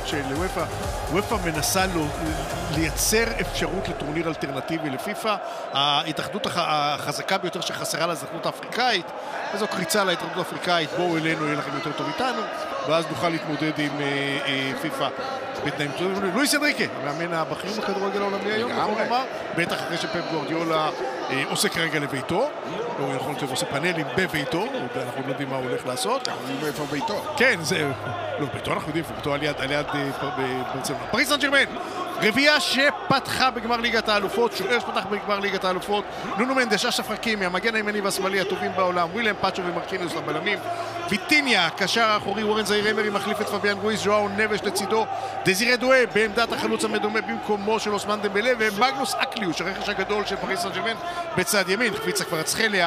של וופא. וופא מנסה לייצר אפשרות לטורניר אלטרנטיבי לפיפא. ההתאחדות החזקה ביותר שחסרה להתאחדות האפריקאית, וזו קריצה להתאחדות האפריקאית, בואו אלינו, יהיה לכם יותר טוב איתנו, ואז נוכל להתמודד עם פיפא בתנאים טובים. לואיס אנריקה, המאמן הבכיר בכדורגל העולמי היום, יכול לומר, בטח אחרי שפפ גוארדיולה עושה כרגע לביתו, הוא יכול להיות עושה פאנלים בביתו, אנחנו לא יודעים מה הוא הולך לעשות. אנחנו איפה ביתו? כן, זה... לא, ביתו אנחנו יודעים, ביתו על יד ברצלונה. פריז סן ז'רמן, רביעייה שפתחה בגמר ליגת האלופות, שוער שפתח בגמר ליגת האלופות, נונו מנדש, אשרף חכימי, המגן הימני והשמאלי הטובים בעולם, וויליאם פאצ'ו ומרקינוס הבלמים, ויטיניה, קשר האחורי, וורן זעיר אמרי מחליף את פביאן רויס, ז'ואאו נבש לצידו, דזירה דואה בעמדת החלוץ המדומה במקומו של אוסמן דמבלה, ומגנוס אקליוש, הרכש הגדול של פריז סן ז'רמן בצד ימין. קפיצה כבר אצחליה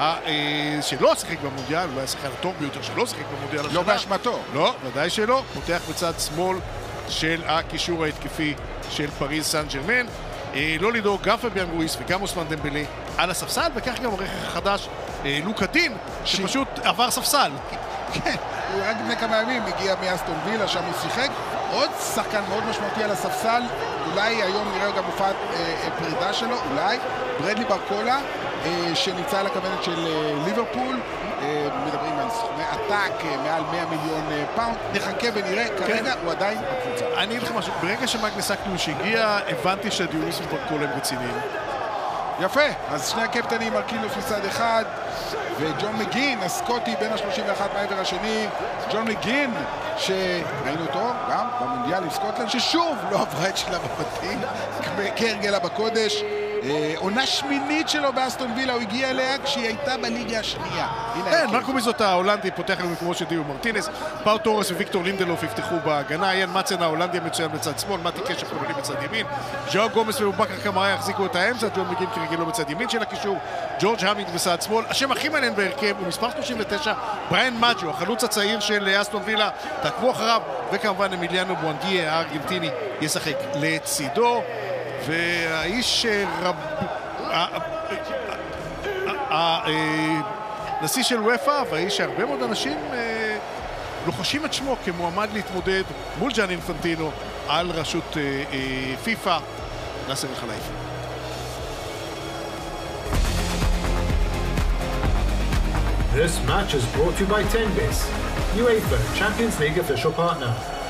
שלא שיחק במונדיאל, אולי השחקן הטוב ביותר שלא שיחק במונדיאל השנה. לא באשמתו. לא, ודאי שלא. פותח בצד שמאל של הקישור ההתקפי של פריז סן ז'רמן. לא לדאוג, גם פביאן רויס וגם אוסמן דמבלה על הספסל, וכך גם הרכש החדש לוקה דין, שפשוט עבר ספסל. כן, הוא רק לפני כמה ימים הגיע מאסטון וילה, שם הוא שיחק. עוד שחקן מאוד משמעותי על הספסל, אולי היום נראה גם הופעת פרידה שלו, אולי, ברדלי ברקולה, שנמצא על הכוונת של ליברפול, מדברים על סכומי עתק, מעל 100 מיליון פאונד, נחכה ונראה, כרגע הוא עדיין בקבוצה. אני אגיד לך משהו, ברגע שמגנס אקליוש הגיע, הבנתי שהדיוניס וברקולה הם רציניים. יפה, אז שני הקפטנים, מרקינוס מצד אחד, וג'ון מגין, הסקוטי בין ה-31 מהעבר השני, ג'ון מגין, שראינו אותו גם במונדיאל עם סקוטלנד, ששוב לא עברה את שלה בבתים, כהרגלה בקודש. עונה שמינית שלו באסטון וילה, הוא הגיע אליה כשהיא הייתה בליגה השנייה. כן, מרקו מיזוט ההולנדי פותח למקומו של דיו מרטינס, פאו טורס וויקטור לינדלוף יפתחו בהגנה, איין מצן ההולנדי המצוין בצד שמאל, מתי קשף חלוני בצד ימין, ז'או גומס ובוקר קמרה יחזיקו את האמצע, ג'ון מגין כרגלו בצד ימין של הקישור, ג'ורג' המינג בצד שמאל. השם הכי מעניין בהרכב הוא מספר 39, בריין מג'ו, החלוץ הצעיר של אסטון וילה, תעקבו אחריו, וכמובן אמיליאנו בואנדיה הארגנטיני ישחק לצידו. והאיש הנשיא של וופא, והאיש שהרבה מאוד אנשים לוחשים את שמו כמועמד להתמודד מול ג'אני אינפנטינו על ראשות פיפא, נאסר אל-חלייפי. This match is brought to you by Tenbis, UEFA Champions League official partner.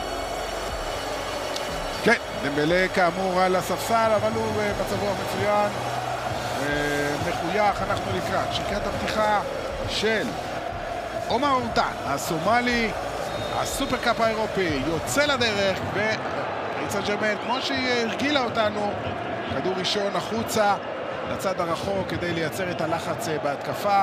כן, דמבלה כאמור על הספסל, אבל הוא במצבו המצוין, מחוייך. אנחנו לקראת שקרת הפתיחה של עומר אורטן, הסומלי, הסופרקאפ האירופי, יוצא לדרך, ופריז סן ז'רמן, כמו שהיא הרגילה אותנו, כדור ראשון החוצה לצד הרחוק כדי לייצר את הלחץ בהתקפה.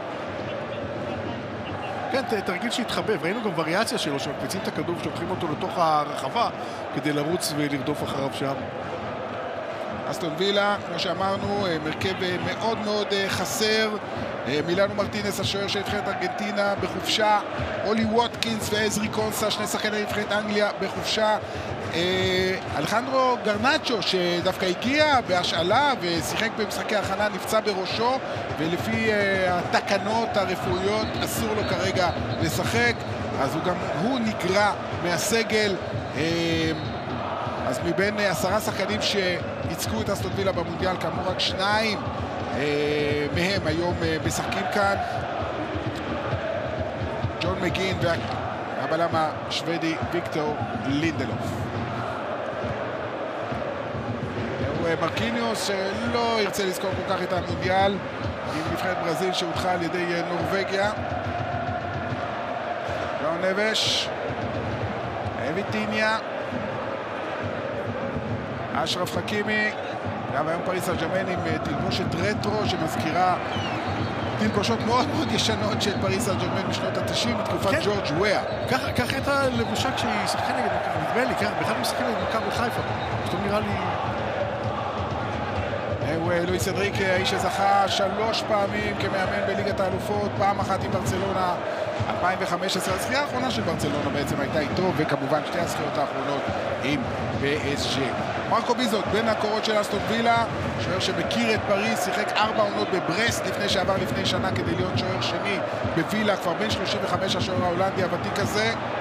כן, תרגיל שהתחבב, ראינו גם וריאציה שלו שמקפיצים את הכדור ושולחים אותו לתוך הרחבה כדי לרוץ ולרדוף אחריו שם. אסטון וילה, כמו שאמרנו, מרכב מאוד מאוד חסר. מילאנו מרטינס, השוער של נבחרת ארגנטינה, בחופשה. אולי ווטקינס ועזרי קונסה, שני שחקני נבחרת אנגליה, בחופשה. אלחנדרו גרנצ'ו, שדווקא הגיע בהשאלה ושיחק במשחקי הכנה, נפצע בראשו, ולפי התקנות הרפואיות אסור לו כרגע לשחק, אז הוא נגרע מהסגל. אז מבין 10 שחקנים שייצגו את אסטון וילה במונדיאל, כאמור רק 2 מהם היום משחקים כאן. ג'ון מגין והבלם השוודי ויקטור לינדלוף. מרקיניוס שלא ירצה לזכור כל כך את המונדיאל עם נבחרת ברזיל שהודחה על ידי נורווגיה. גאו נבש, ויטיניה, אשרף חכימי, גם היום פריז סן ז'רמן עם תלבושת רטרו שמזכירה תלבושות מאוד מאוד ישנות של פריז סן ז'רמן משנות ה-90 בתקופת ג'ורג' וויה. ככה את הלבושה כשהיא שחקה נגד מכבי, נדמה לי, בכלל הוא משחק נגד מכבי חיפה, פתאום נראה לי... לואיס אנריקה, האיש שזכה 3 פעמים כמאמן בליגת האלופות, פעם אחת עם ברצלונה 2015, הזכייה האחרונה של ברצלונה בעצם הייתה איתו, וכמובן 2 הזכיות האחרונות עם PSG. מרקו מיזוט, בין הקורות של אסטון וילה, שוער שמכיר את פריז, שיחק 4 עונות בברסט לפני שעבר לפני שנה כדי להיות שוער שני בווילה, כבר בן 35, השוער ההולנדי הוותיק הזה.